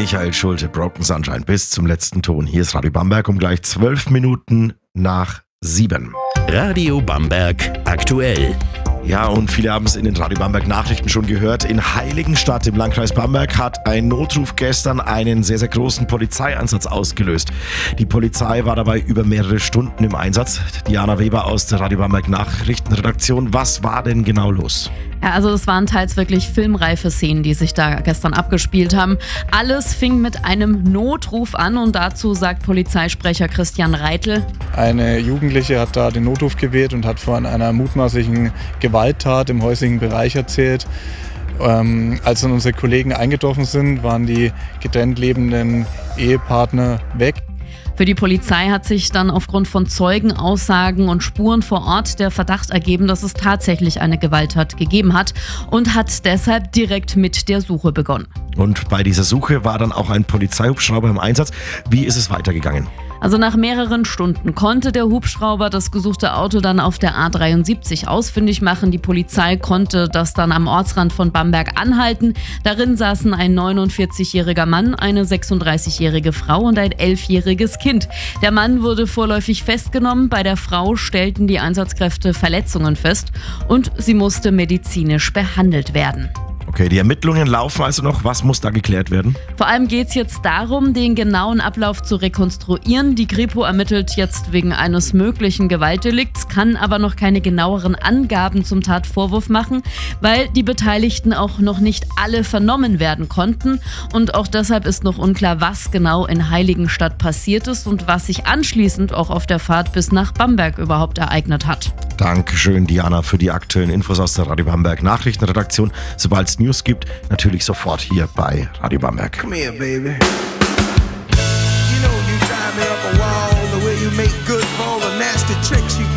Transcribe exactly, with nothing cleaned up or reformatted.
Michael Schulte, Broken Sunshine, bis zum letzten Ton. Hier ist Radio Bamberg um gleich zwölf Minuten nach sieben. Radio Bamberg aktuell. Ja, und viele haben es in den Radio Bamberg Nachrichten schon gehört. In Heiligenstadt im Landkreis Bamberg hat ein Notruf gestern einen sehr, sehr großen Polizeieinsatz ausgelöst. Die Polizei war dabei über mehrere Stunden im Einsatz. Diana Weber aus der Radio Bamberg Nachrichtenredaktion. Was war denn genau los? Ja, also es waren teils wirklich filmreife Szenen, die sich da gestern abgespielt haben. Alles fing mit einem Notruf an und dazu sagt Polizeisprecher Christian Reitel: Eine Jugendliche hat da den Notruf gewählt und hat von einer mutmaßlichen Gewalttat im häuslichen Bereich erzählt. Ähm, als dann unsere Kollegen eingetroffen sind, waren die getrennt lebenden Ehepartner weg. Für die Polizei hat sich dann aufgrund von Zeugenaussagen und Spuren vor Ort der Verdacht ergeben, dass es tatsächlich eine Gewalttat gegeben hat und hat deshalb direkt mit der Suche begonnen. Und bei dieser Suche war dann auch ein Polizeihubschrauber im Einsatz. Wie ist es weitergegangen? Also nach mehreren Stunden konnte der Hubschrauber das gesuchte Auto dann auf der A dreiundsiebzig ausfindig machen. Die Polizei konnte das dann am Ortsrand von Bamberg anhalten. Darin saßen ein neunundvierzigjähriger Mann, eine sechsunddreißigjährige Frau und ein elfjähriges Kind. Der Mann wurde vorläufig festgenommen. Bei der Frau stellten die Einsatzkräfte Verletzungen fest und sie musste medizinisch behandelt werden. Okay, die Ermittlungen laufen also noch. Was muss da geklärt werden? Vor allem geht es jetzt darum, den genauen Ablauf zu rekonstruieren. Die Kripo ermittelt jetzt wegen eines möglichen Gewaltdelikts, kann aber noch keine genaueren Angaben zum Tatvorwurf machen, weil die Beteiligten auch noch nicht alle vernommen werden konnten. Und auch deshalb ist noch unklar, was genau in Heiligenstadt passiert ist und was sich anschließend auch auf der Fahrt bis nach Bamberg überhaupt ereignet hat. Dankeschön, Diana, für die aktuellen Infos aus der Radio Bamberg Nachrichtenredaktion. Sobald es News gibt, natürlich sofort hier bei Radio Bamberg. Come here, baby. You know you drive me up a wall the way you make good